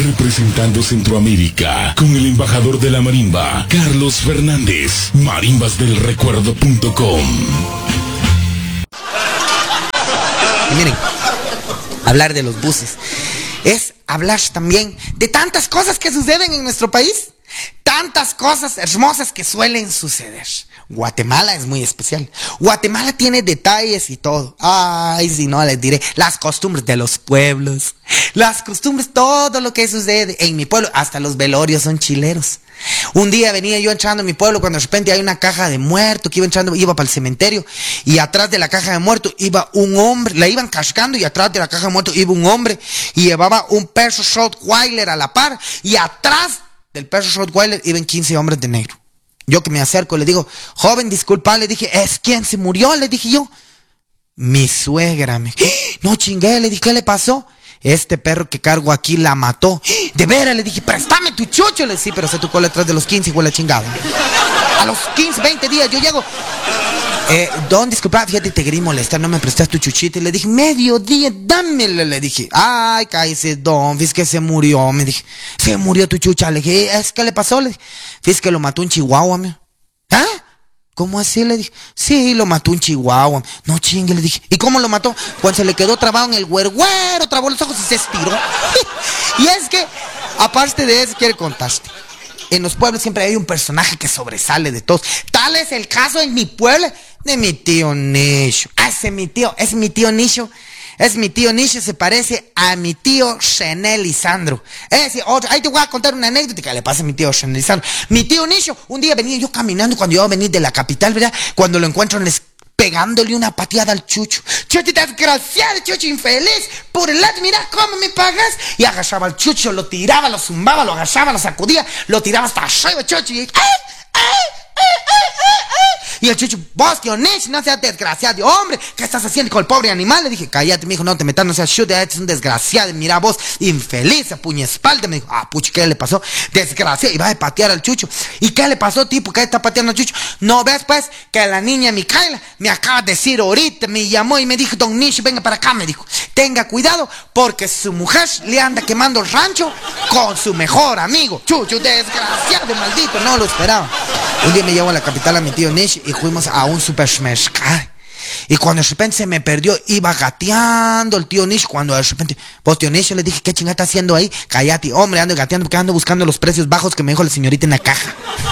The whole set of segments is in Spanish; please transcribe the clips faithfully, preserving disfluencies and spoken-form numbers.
Representando Centroamérica con el embajador de la marimba, Carlos Fernández. marimbas del recuerdo punto com. Y miren, hablar de los buses es hablar también de tantas cosas que suceden en nuestro país. Tantas cosas hermosas que suelen suceder. Guatemala es muy especial. Guatemala tiene detalles y todo. Ay, si no les diré. Las costumbres de los pueblos. Las costumbres, todo lo que sucede en mi pueblo. Hasta los velorios son chileros. Un día venía yo entrando en mi pueblo cuando de repente hay una caja de muerto que iba entrando, iba para el cementerio. Y atrás de la caja de muerto iba un hombre. La iban cascando y atrás de la caja de muerto iba un hombre. Y llevaba un perro Rottweiler a la par. Y atrás del perro Rottweiler iban quince hombres de negro. Yo que me acerco le digo, joven, disculpa, le dije, ¿es quién se murió? Le dije yo. Mi suegra. Me... No chingué, le dije, ¿qué le pasó? Este perro que cargo aquí la mató. De veras, le dije, préstame tu chucho. Le dije, sí, pero se tocó detrás de los quince y huele chingado. A los quince, veinte días yo llego. Eh, don, disculpa, fíjate, te quería molestar, no me prestas tu chuchita. Y le dije, mediodía, dámelo. Le dije, ay, cállese, don, fíjate que se murió. Me dije, se murió tu chucha. Le dije, ¿es que le pasó? Le dije, fíjate que lo mató un chihuahua, me. ¿Ah? ¿Cómo así? Le dije, sí, lo mató un chihuahua. No chingue, le dije, ¿y cómo lo mató? Cuando se le quedó trabado en el güergüero, trabó los ojos y se estiró. Y es que, aparte de eso, quiero contarte. En los pueblos siempre hay un personaje que sobresale de todos. Tal es el caso en mi pueblo de mi tío Nicho. Ah, ese es mi tío, es mi tío Nicho. Es mi tío Nicho, se parece a mi tío René Lisandro. Es decir, otro, ahí te voy a contar una anécdota que le pasa a mi tío René Lisandro. Mi tío Nicho, un día venía yo caminando cuando iba a venir de la capital, ¿verdad? Cuando lo encuentro les pegándole una pateada al chucho. Chucho, desgraciado, chucho infeliz. Por el lado, mira cómo me pagas. Y agarraba al chucho, lo tiraba, lo zumbaba, lo agachaba, lo sacudía, lo tiraba hasta arriba, chucho. Y, ¡ay! ¡ay! ¡ay! ¡ay! ¡ay! Y el chucho, vos, tío Nicho, no seas desgraciado, hombre. ¿Qué estás haciendo con el pobre animal? Le dije, cállate, me dijo, no te metas, no seas chuta, este es un desgraciado. Mira vos, infeliz, a puña espalda. Me dijo, ah, pucho, ¿qué le pasó? Desgraciado. Y va a patear al chucho. ¿Y qué le pasó, tipo? ¿Qué está pateando al chucho? No ves, pues, que la niña Micaela me acaba de decir ahorita, me llamó y me dijo, don Nicho, venga para acá, me dijo. Tenga cuidado, porque su mujer le anda quemando el rancho con su mejor amigo. Chucho, desgraciado, maldito, no lo esperaba. Un día me llevó a la capital a mi tío Nicho y fuimos a un supermercado. Y cuando de repente se me perdió, iba gateando el tío Nicho. Cuando de repente, vos tío Nicho, le dije, ¿qué chingada está haciendo ahí? Cállate, hombre, ando gateando porque ando buscando los precios bajos que me dijo la señorita en la caja.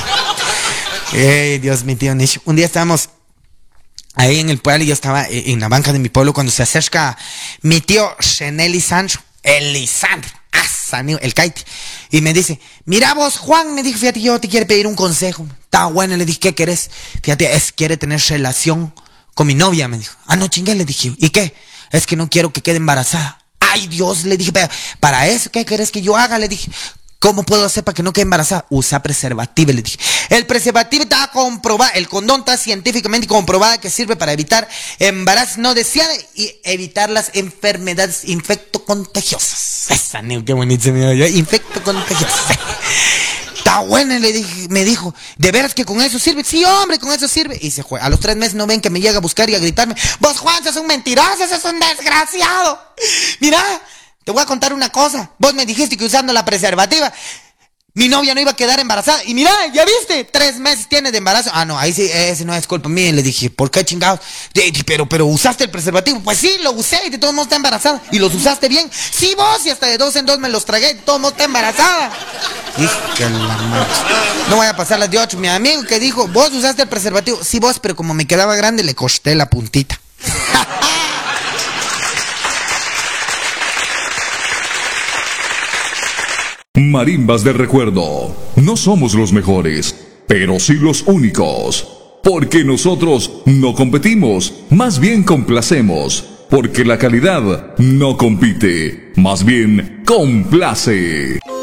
Ey, Dios, mi tío Nicho. Un día estábamos ahí en el pueblo y yo estaba en la banca de mi pueblo cuando se acerca mi tío René Lisandro, el Lisandro, el Kaiti, y me dice, mira vos, Juan, me dijo, fíjate, yo te quiero pedir un consejo. Está bueno, le dije, ¿qué querés? Fíjate, es quiere tener relación con mi novia, me dijo. Ah, no chingue, le dije, ¿y qué? Es que no quiero que quede embarazada. Ay, Dios, le dije, pero para eso, ¿qué querés que yo haga? Le dije, ¿cómo puedo hacer para que no quede embarazada? Usa preservativo, le dije. El preservativo está comprobado, el condón está científicamente comprobado que sirve para evitar embarazos no deseados y evitar las enfermedades infectocontagiosas. Esa, qué bonito se me oyó, infectocontagiosas. Está buena, le dije, me dijo, ¿de veras que con eso sirve? Sí, hombre, con eso sirve. Y se fue. A los tres meses no ven que me llega a buscar y a gritarme, vos, Juan, sos un mentiroso, sos un desgraciado. Mira, te voy a contar una cosa. Vos me dijiste que usando la preservativa mi novia no iba a quedar embarazada. Y mira, ya viste, tres meses tiene de embarazo. Ah, no, ahí sí, ese no es culpa mía. Le dije, ¿por qué chingados? Pero, pero usaste el preservativo. Pues sí, lo usé y de todos modos está embarazada. ¿Y los usaste bien? Sí, vos, y hasta de dos en dos me los tragué y de todos modos está embarazada. Dije, que la madre. No voy a pasar las de ocho. Mi amigo que dijo, vos usaste el preservativo. Sí, vos, pero como me quedaba grande le corté la puntita. Marimbas del recuerdo. No somos los mejores, pero sí los únicos. Porque nosotros no competimos, más bien complacemos. Porque la calidad no compite, más bien complace.